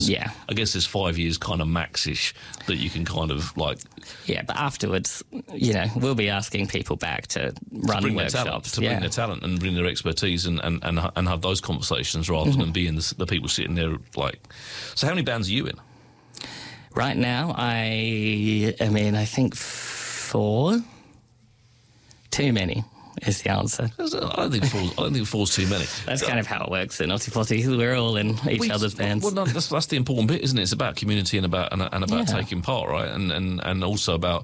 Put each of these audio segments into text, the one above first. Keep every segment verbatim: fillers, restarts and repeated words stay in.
Yeah. I guess there's five years kind of maxish that you can kind of like... Yeah, but afterwards, you know, we'll be asking people back to run to bring workshops. Their talent, to yeah. bring their talent and bring their expertise and, and, and, and have those conversations rather mm-hmm. than being the, the people sitting there like... So how many bands are you in? Right now, I am in, I think, four. Too many is the answer. I don't think four's, I don't think four's too many. That's kind of how it works in Otipoti. We're all in each we, other's bands. Well, no, that's, that's the important bit, isn't it? It's about community and about and, and about yeah. taking part, right? And, and and also about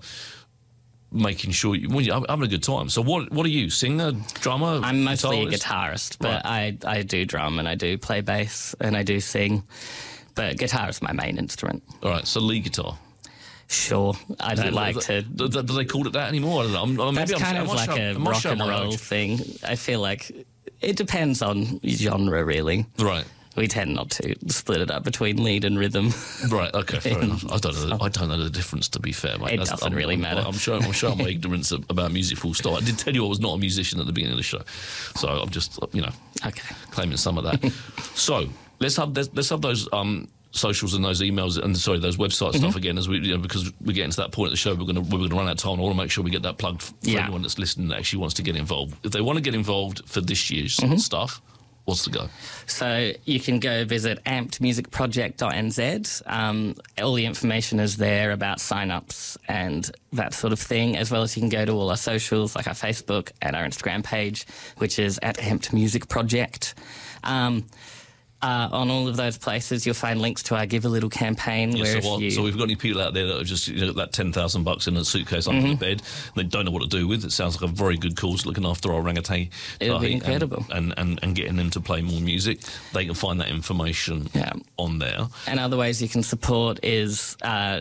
making sure you, well, you're having a good time. So what what are you, singer, drummer, I'm mostly guitarist? a guitarist, but right. I, I do drum and I do play bass and I do sing. But guitar is my main instrument. All right, so lead guitar. Sure, I don't like to... Do, do they call it that anymore? I don't know. I'm, maybe That's I'm, kind I'm, of I'm like show, a I'm rock and roll thing. I feel like it depends on genre, really. Right. We tend not to split it up between lead and rhythm. Right, okay, fair enough. I don't know. I don't know the difference, to be fair, mate. It That's, doesn't I'm, really I'm, matter. I'm showing, I'm showing my ignorance about music full stop. I did tell you I was not a musician at the beginning of the show, so I'm just, you know, okay. claiming some of that. So let's have let's have those um, socials and those emails and sorry those website mm-hmm. stuff again, as we you know, because we're getting to that point of the show. We're going to we're going to run out of time. I want to make sure we get that plugged for yeah. anyone that's listening that actually wants to get involved. If they want to get involved for this year's mm-hmm. stuff. What's the go? So you can go visit amped music project dot n z. Um, all the information is there about sign-ups and that sort of thing, as well as you can go to all our socials, like our Facebook and our Instagram page, which is at Amped Music Project. Um, Uh, on all of those places, you'll find links to our Give a Little campaign. Yeah, where so, if what, you... so we've got any people out there that have just you know, that ten thousand bucks in a suitcase under mm-hmm. the bed, and they don't know what to do with. It sounds like a very good cause looking after our orangutan. It'll be incredible. And, and, and, and getting them to play more music. They can find that information yeah. on there. And other ways you can support is... Uh,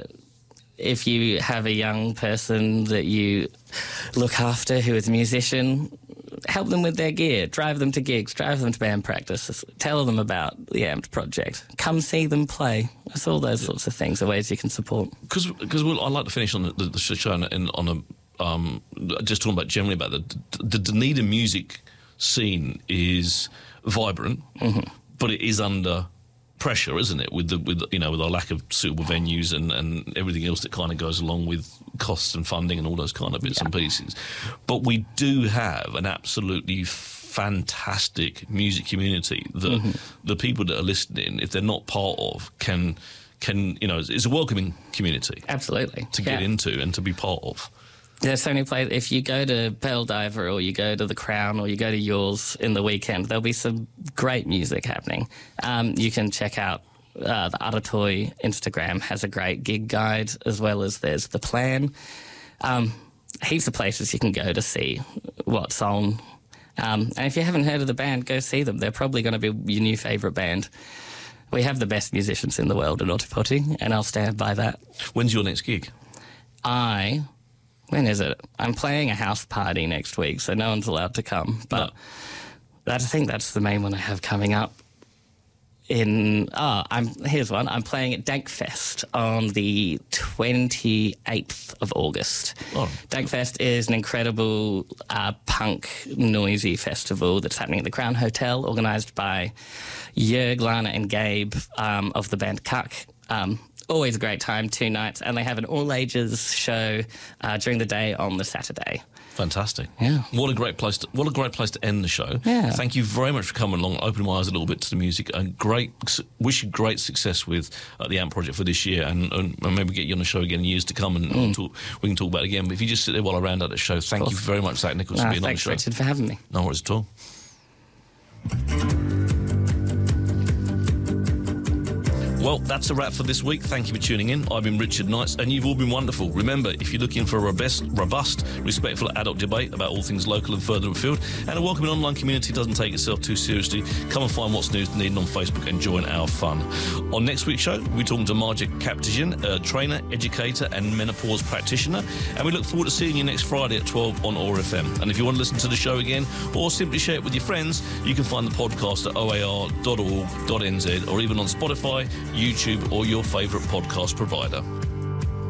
if you have a young person that you look after who is a musician, help them with their gear, drive them to gigs, drive them to band practices, tell them about the Amped project, come see them play. It's all those yeah. sorts of things, are ways you can support. Because we'll, I'd like to finish on the, the show in, on a, um, just talking about generally about the, the Dunedin music scene is vibrant, mm-hmm. but it is under... pressure, isn't it? With the with you know with our lack of suitable venues and, and everything else that kind of goes along with costs and funding and all those kind of bits yeah. and pieces. But we do have an absolutely fantastic music community that mm-hmm. the people that are listening, if they're not part of, can can you know it's a welcoming community. Absolutely. To yeah. get into and to be part of. There's so many places. If you go to Pearl Diver or you go to the Crown or you go to yours in the weekend, there'll be some great music happening. Um, you can check out uh, the Aratoi Instagram has a great gig guide, as well as there's The Plan. Um, heaps of places you can go to see what's on. Um, and if you haven't heard of the band, go see them. They're probably going to be your new favourite band. We have the best musicians in the world in Otipoti, and I'll stand by that. When's your next gig? I... When is it? I'm playing a house party next week, so no one's allowed to come. But no. that, I think that's the main one I have coming up. In ah, oh, I'm here's one. I'm playing at Dankfest on the twenty-eighth of August. Oh. Dankfest is an incredible uh, punk noisy festival that's happening at the Crown Hotel, organised by Jörg, Lana, and Gabe um, of the band Cuck. Um, Always a great time, two nights, and they have an all-ages show uh, during the day on the Saturday. Fantastic. Yeah. What a great place to, what a great place to end the show. Yeah. Thank you very much for coming along, opening my eyes a little bit to the music, and great, wish you great success with uh, the Amp project for this year, and, and maybe get you on the show again in years to come, and mm. talk, we can talk about it again. But if you just sit there while I round out the show, thank you very much, Zach Nichols, no, for being on the thanks, show. Richard, for having me. No worries at all. Well, that's a wrap for this week. Thank you for tuning in. I've been Richard Knights, and you've all been wonderful. Remember, if you're looking for a robust, robust, respectful adult debate about all things local and further afield, and a welcoming online community doesn't take itself too seriously, come and find What's News Dunedin on Facebook and join our fun. On next week's show, we're talking to Marja Kaptajian, a trainer, educator, and menopause practitioner, and we look forward to seeing you next Friday at twelve on O A R F M. And if you want to listen to the show again, or simply share it with your friends, you can find the podcast at o a r dot org dot n z, or even on Spotify, YouTube, or your favourite podcast provider.